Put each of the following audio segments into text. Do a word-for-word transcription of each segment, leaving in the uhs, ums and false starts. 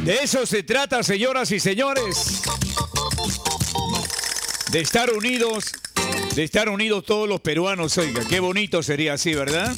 De eso se trata, señoras y señores. De estar unidos, de estar unidos todos los peruanos, oiga, qué bonito sería así, ¿verdad?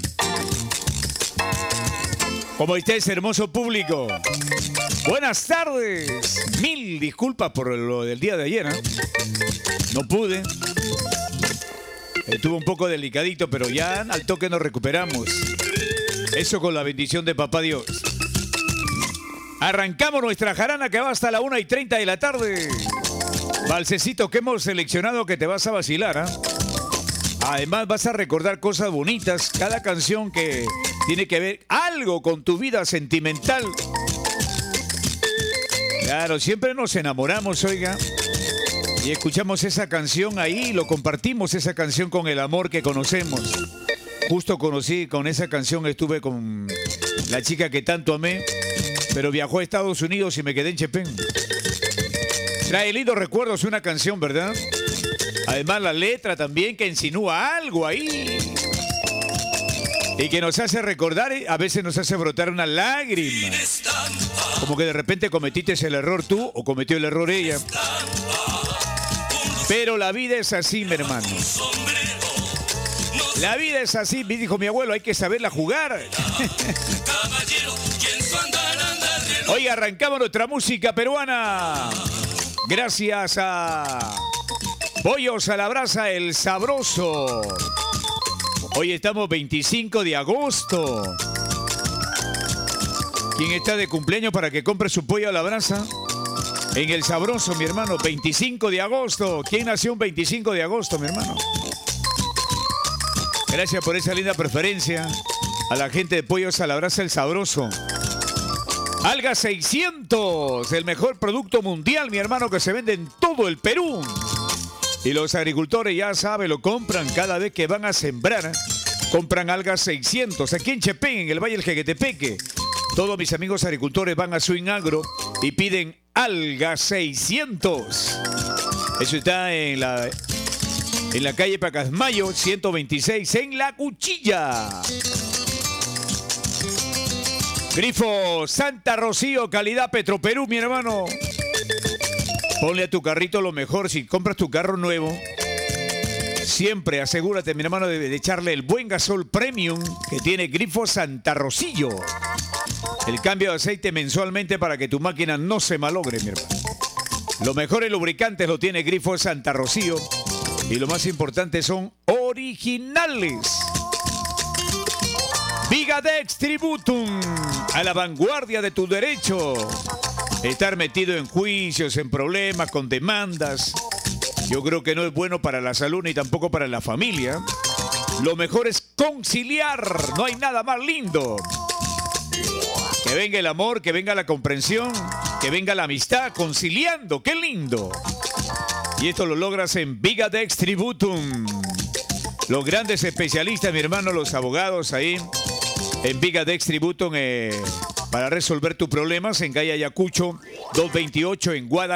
¿Cómo está ese hermoso público? Buenas tardes. Mil disculpas por lo del día de ayer, ¿eh? No pude. Estuvo un poco delicadito, pero ya al toque nos recuperamos. Eso con la bendición de Papá Dios. Arrancamos nuestra jarana que va hasta la una y treinta de la tarde. Valsecito que hemos seleccionado que te vas a vacilar, ¿eh? Además vas a recordar cosas bonitas. Cada canción que tiene que ver algo con tu vida sentimental. Claro, siempre nos enamoramos, oiga. Y escuchamos esa canción ahí, lo compartimos esa canción con el amor que conocemos. Justo conocí, con esa canción estuve con la chica que tanto amé, pero viajó a Estados Unidos y me quedé en Chepén. Trae lindos recuerdos una canción, ¿verdad? Además la letra también que insinúa algo ahí. Y que nos hace recordar, a veces nos hace brotar una lágrima. Como que de repente cometiste el error tú o cometió el error ella. Pero la vida es así, mi hermano. La vida es así, me dijo mi abuelo, hay que saberla jugar. Hoy arrancamos nuestra música peruana. Gracias a Pollos a la Brasa, el sabroso. Hoy estamos veinticinco de agosto. ¿Quién está de cumpleaños para que compre su pollo a la brasa? En el sabroso, mi hermano, veinticinco de agosto. ¿Quién nació un veinticinco de agosto, mi hermano? Gracias por esa linda preferencia a la gente de Pollos a la Brasa, el sabroso. Alga seiscientos, el mejor producto mundial, mi hermano, que se vende en todo el Perú. Y los agricultores ya saben, lo compran cada vez que van a sembrar. Compran Alga seiscientos aquí en Chepén, en el Valle del Jequetepeque. Todos mis amigos agricultores van a Swing Agro y piden Alga seiscientos. Eso está en la, en la calle Pacasmayo, ciento veintiséis, en La Cuchilla. Grifo Santa Rocío, calidad Petroperú, mi hermano. Ponle a tu carrito lo mejor. Si compras tu carro nuevo, siempre asegúrate, mi hermano, de, de echarle el buen gasol premium que tiene Grifo Santa Rocío. El cambio de aceite mensualmente para que tu máquina no se malogre, mi hermano. Los mejores lubricantes lo tiene Grifo Santa Rocío. Y lo más importante son originales. Vigadex Tributum, a la vanguardia de tu derecho. Estar metido en juicios, en problemas, con demandas, yo creo que no es bueno para la salud ni tampoco para la familia. Lo mejor es conciliar, no hay nada más lindo. Que venga el amor, que venga la comprensión, que venga la amistad, conciliando, qué lindo. Y esto lo logras en Vigadex Tributum. Los grandes especialistas, mi hermano, los abogados ahí en Vigadex Tributum eh, para resolver tus problemas en calle Ayacucho doscientos veintiocho en Guadalajara.